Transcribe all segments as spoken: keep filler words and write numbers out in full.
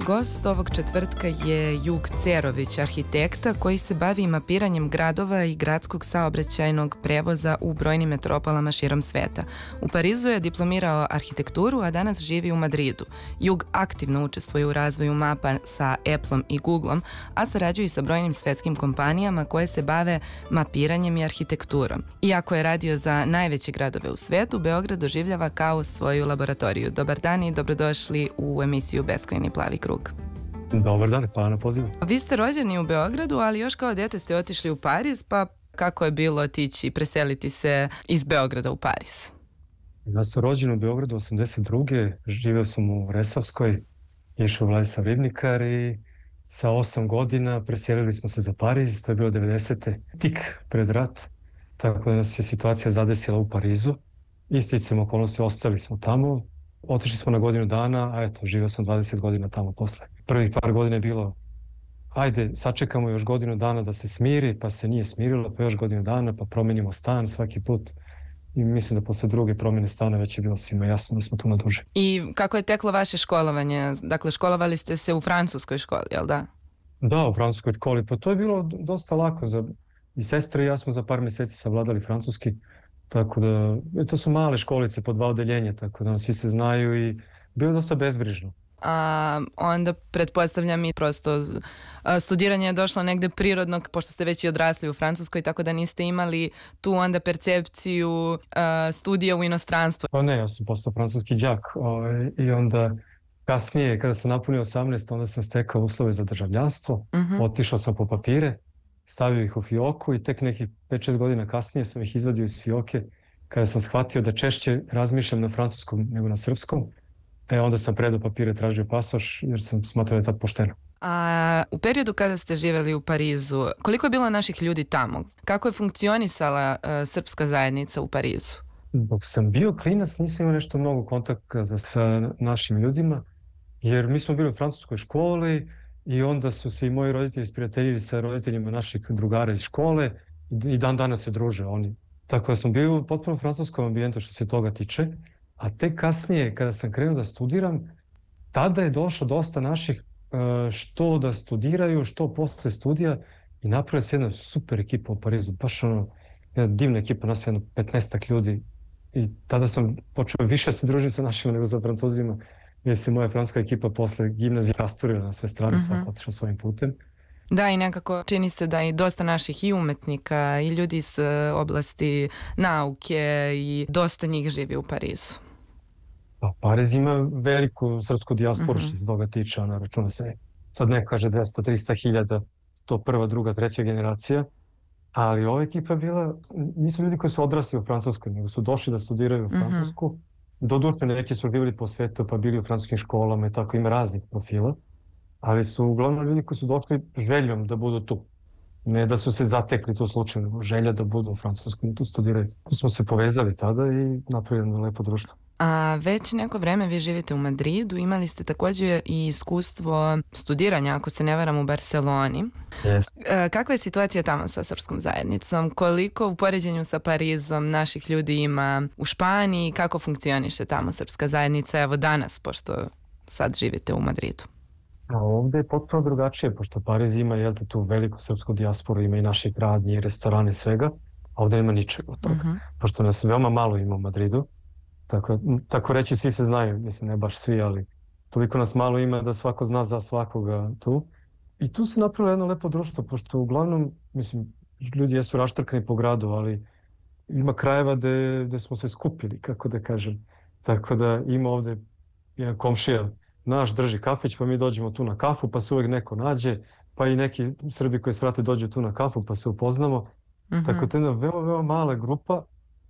Gost ovog četvrtka je Jug Cerović, arhitekta koji se bavi mapiranjem gradova i gradskog saobraćajnog prevoza u brojnim metropolama širom sveta. U Parizu je diplomirao arhitekturu, a danas živi u Madridu. Jug aktivno učestvuje u razvoju mapa sa Appleom i Googleom, a sarađuje sa brojnim svetskim kompanijama koje se bave mapiranjem i arhitekturom. Iako je radio za najveće gradove u svetu, Beograd doživljava kao svoju laboratoriju. Dobar dan i dobrodošli u emisiju Beskrajni plavi krug. Dobar dan, hvala na pozivu. Vi ste rođeni u Beogradu, ali još kao dete ste otišli u Pariz, pa kako je bilo otići i preseliti se iz Beograda u Pariz? Ja sam rođen u Beogradu osamdeset druge živio sam u Resavskoj, išao u Vladislav Ribnikar i sa osam godina preselili smo se za Pariz, to je bilo devedesete tik pred rat, tako da nas je situacija zadesila u Parizu. Isticajem okolnosti ostali smo tamo. Otišli smo na godinu dana, a eto, živio sam dvadeset godina tamo posle. Prvih par godina je bilo, ajde, sačekamo još godinu dana da se smiri, pa se nije smirilo, pa još godinu dana, pa promenimo stan svaki put. I mislim da posle druge promjene stana već je bilo svima jasno da smo tu na duže. I kako je teklo vaše školovanje? Dakle, školovali ste se u francuskoj školi, jel da? Da, u francuskoj školi, pa to je bilo dosta lako. Za, i sestre i ja smo za par mjeseci savladali francuski. Tako da, to su male školice po dva odeljenja, tako da svi se znaju i bilo je dosta bezbrižno. A onda pretpostavljam i prosto studiranje je došlo negde prirodno, pošto ste već i odrasli u Francuskoj, tako da niste imali tu onda percepciju a, studija u inostranstvu. Pa ne, ja sam postao francuski đak ovaj, i onda kasnije, kada sam napunio osamnaest, onda sam stekao uslove za državljanstvo, uh-huh. Otišao sam po papire, stavio ih u fioku i tek nekih pet šest godina kasnije sam ih izvadio iz fioke kada sam shvatio da češće razmišljam na francuskom nego na srpskom. E onda sam predao papire, tražio pasoš jer sam smatrao da je tad pošteno. A u periodu kada ste živjeli u Parizu, koliko je bilo naših ljudi tamo? Kako je funkcionisala uh, srpska zajednica u Parizu? Dok sam bio klinac nisam imao nešto mnogo kontakta sa našim ljudima jer mi smo bili u francuskoj školi i onda su se i moji roditelji sprijateljili sa roditeljima naših drugara iz škole i dan danas se druže oni. Tako da smo bili u potpuno francuskom ambijentu što se toga tiče. A tek kasnije, kada sam krenuo da studiram, tada je došlo dosta naših što da studiraju, što posle studija i napravila se jedna super ekipa u Parizu. Baš ono, jedna divna ekipa, nas je jedno petnaestak ljudi. I tada sam počeo više se družiti sa našima nego sa Francuzima. Jer se moja francuska ekipa posle gimnazije rasturila na sve strane, uh-huh. Svako otišao svojim putem. Da, i nekako čini se da i dosta naših i umetnika i ljudi iz oblasti nauke i dosta njih živi u Parizu. Pa Pariz ima veliku srpsku dijasporu uh-huh. što se toga tiče, ona računa se, sad neko kaže dvesta do trista hiljada, to prva, druga, treća generacija, ali ova ekipa je bila, nisu ljudi koji su odrasli u Francuskoj, nego su došli da studiraju u Francusku. Uh-huh. Doduše neki su bili po svetu pa bili u francuskim školama i tako ima raznih profila, ali su uglavnom ljudi koji su došli željom da budu tu. Ne da su se zatekli tu slučajno, želja da budu u Francuskom, tu studiraju. Tu smo se povezali tada i napravili jedno lepo društvo. A već neko vreme vi živite u Madridu, imali ste također i iskustvo studiranja, ako se ne varam, u Barceloni. Yes. E, kakva je situacija tamo sa srpskom zajednicom? Koliko u poređenju sa Parizom naših ljudi ima u Španiji? Kako funkcioniše tamo srpska zajednica, evo danas, pošto sad živite u Madridu? A ovdje je potpuno drugačije, pošto Pariz ima jel te, tu veliku srpsku dijasporu, ima i naših radnji, restorane i svega, a ovdje nema ničega od toga. Uh-huh. Pošto nas veoma malo ima u Madridu, tako, tako reći svi se znaju, mislim ne baš svi, ali toliko nas malo ima da svako zna za svakoga tu. I tu se napravilo jedno lepo društvo, pošto uglavnom, mislim, ljudi jesu raštrkani po gradu, ali ima krajeva gde, gde smo se skupili, kako da kažem. Tako da ima ovdje jedan komšija, naš drži kafić, pa mi dođemo tu na kafu, pa se uvijek neko nađe, pa i neki Srbi koji se vrate dođu tu na kafu, pa se upoznamo. Uh-huh. Tako da je jedna veoma, veoma mala grupa,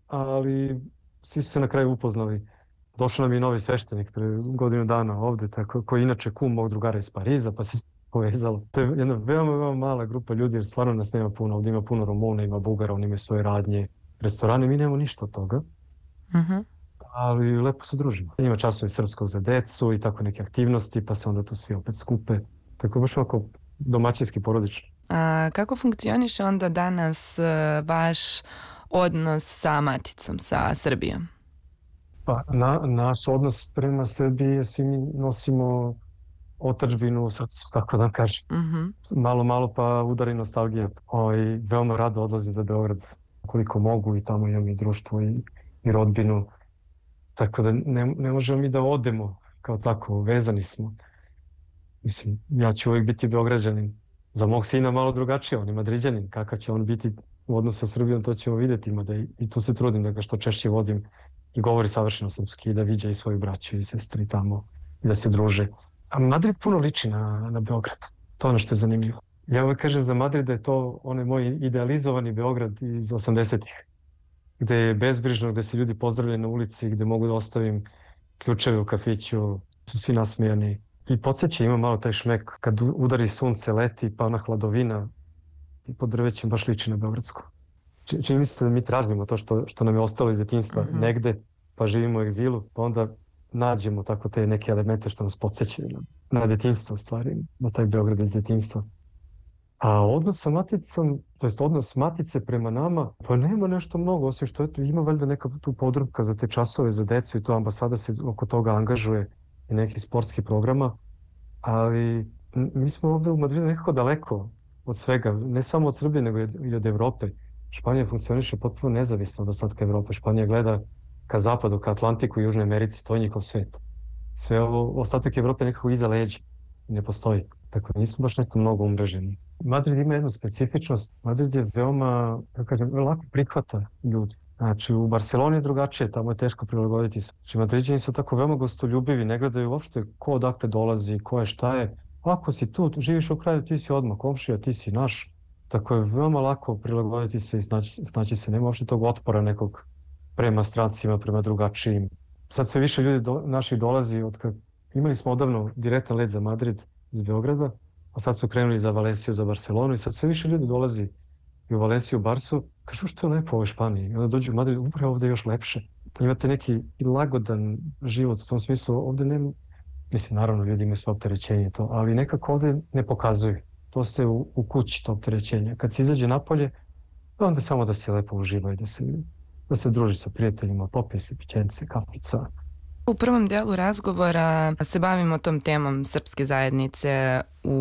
ali svi su se na kraju upoznali. Došao nam je novi sveštenik pre godinu dana ovdje, tako, koji je inače kum mog drugara iz Pariza, pa se povezalo. To je jedna veoma, veoma mala grupa ljudi, jer stvarno nas nema puno. Ovdje ima puno Rumuna, ima Bugara, oni imaju svoje radnje, restorane, mi nemamo ništa od toga. Uh-huh. Ali lepo se družimo. Ima časove srpskog za decu i tako neke aktivnosti, pa se onda tu svi opet skupe. Tako baš ovako domaćinski, porodično. A kako funkcioniše onda danas vaš odnos sa maticom, sa Srbijom? Pa na, naš odnos prema Srbiji, svi mi nosimo otadžbinu u srcu, tako da vam kažem. Mhm. Malo, malo pa udari nostalgija. O, i veoma rado odlazim za Beograd koliko mogu i tamo imam i društvo i, i rodbinu. Tako da ne, ne možemo mi da odemo kao tako, vezani smo. Mislim, ja ću uvijek biti Beograđanin. Za mog sina malo drugačije, on je Madriđanin. Kakav će on biti u odnosu sa Srbijom, to ćemo vidjeti. Mada i, i tu se trudim da ga što češće vodim i govori savršeno srpski i da viđa i svoju braću i sestri tamo i da se druže. A Madrid puno liči na, na Beograd. To je ono što je zanimljivo. Ja uvijek kažem za Madrid da je to onaj moj idealizovani Beograd iz osamdesetih. Gde je bezbrižno, gde se ljudi pozdravljaju na ulici, gde mogu da ostavim ključeve u kafiću, su svi nasmijani. I podsjeća, ima malo taj šmek, kad udari sunce, leti, pa ona hladovina i pod drvećem baš liči na beogradsku. Č čini mi se da mi tražimo to što, što nam je ostalo iz djetinjstva Mhm. negde, pa živimo u egzilu, pa onda nađemo tako te neke elemente što nas podsjećaju na, na djetinjstvo, u stvari, na taj Beograd iz djetinjstva. A odnos sa maticom, to jest odnos matice prema nama, pa nema nešto mnogo, osim što eto, ima valjda neka tu podrobka za te časove za decu i to ambasada se oko toga angažuje i nekih sportskih programa, ali m, mi smo ovdje u Madridu nekako daleko od svega, ne samo od Srbije, nego i od Evrope. Španija funkcioniše potpuno nezavisno od ostatka Evrope. Španija gleda ka zapadu, ka Atlantiku i Južnoj Americi, to je njihov svet. Sve ovo, ostatak Evrope nekako iza leđa, ne postoji. Tako da nismo baš nešto mnogo umreženi. Madrid ima jednu specifičnost. Madrid je veoma, kako kažem, lako prihvata ljudi. Znači, u Barceloni je drugačije, tamo je teško prilagoditi se. Znači, Madriđani su tako veoma gostoljubivi, ne gledaju uopšte ko odakle dolazi, ko je šta je. Ako si tu, živiš u kraju, ti si odmah komšija, ti si naš. Tako je veoma lako prilagoditi se i snaći, snaći se. Nema uopšte tog otpora nekog prema strancima, prema drugačijim. Sad sve više ljudi do, naših dolazi od kad imali smo odavno direktan let za Madrid iz Beograda, a sad su krenuli za Valenciju, za Barcelonu i sad sve više ljudi dolazi i u Valenciju, u Barsu, kažu što je lepo u ovoj Španiji. I onda dođu u Madrid, upravo ovdje je još lepše. To imate neki lagodan život u tom smislu. Ovdje ne, mislim, naravno ljudi imaju svoje opterećenje to, ali nekako ovdje ne pokazuju. To ste u, u kući, to opterećenje. Kad se izađe napolje, onda samo da se lepo uživa i da se, da se druži sa prijateljima, popije se pićence, kafica. U prvom delu razgovora se bavimo tom temom srpske zajednice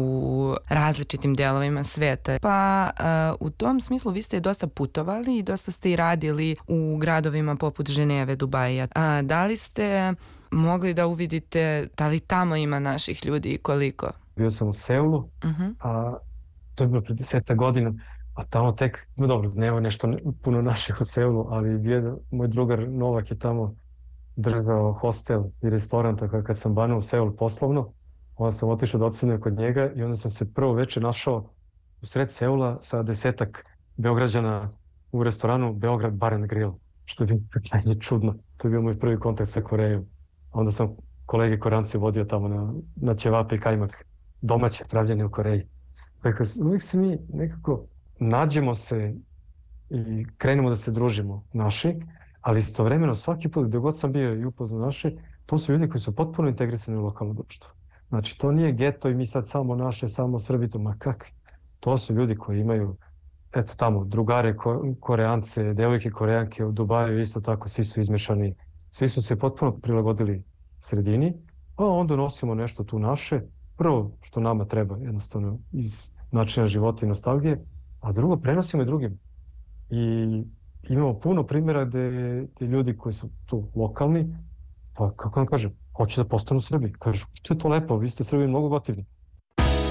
u različitim delovima sveta. Pa uh, u tom smislu vi ste dosta putovali i dosta ste i radili u gradovima poput Ženeve, Dubaja. A da li ste mogli da uvidite da li tamo ima naših ljudi i koliko? Bio sam u Seulu, uh-huh. a to je bilo pre deseta godina, a tamo tek, no dobro, nema nešto puno naših u Seulu, ali bio, moj drugar Novak je tamo držao hostel i restoran, tako kad sam banuo u Seul poslovno, onda sam otišao da ocenujem kod njega i onda sam se prvo večer našao u sred Seula sa desetak Beograđana u restoranu Beograd Bar and Grill, što je bilo krajnje čudno. To je bio moj prvi kontakt sa Korejom. Onda sam kolege Koreance vodio tamo na, na ćevape i kajmak, domaće pravljene u Koreji. Dakle, uvijek se mi nekako nađemo se i krenemo da se družimo naši, ali istovremeno svaki put gdje god sam bio i upoznao naše, to su ljudi koji su potpuno integrisani u lokalno društvo. Znači, to nije geto i mi sad samo naše, samo Srbito, ma kakvi. To su ljudi koji imaju, eto tamo, drugare, ko, Koreance, devojke Koreanke u Dubaju, isto tako, svi su izmešani, svi su se potpuno prilagodili sredini, a onda nosimo nešto tu naše, prvo što nama treba, jednostavno, iz načina života i nostalgije, a drugo, prenosimo i drugim. I imamo puno primjera gdje ti ljudi koji su tu lokalni, pa kako vam kažem, hoće da postanu Srbi. Kažu, što je to lepo, vi ste Srbi mnogo gotivni.